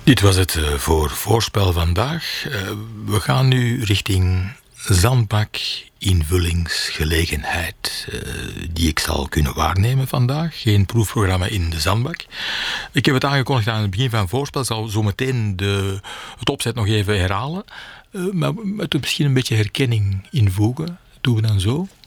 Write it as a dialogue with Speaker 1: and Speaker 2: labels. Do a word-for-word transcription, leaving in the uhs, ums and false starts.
Speaker 1: Dit was het uh, voor Voorspel vandaag. Uh, we gaan nu richting zandbak invullingsgelegenheid, uh, die ik zal kunnen waarnemen vandaag. Geen proefprogramma in de zandbak. Ik heb het aangekondigd aan het begin van Voorspel. Ik zal zo meteen de, het opzet nog even herhalen. Uh, maar met misschien een beetje herkenning invoegen. Dat doen we dan zo.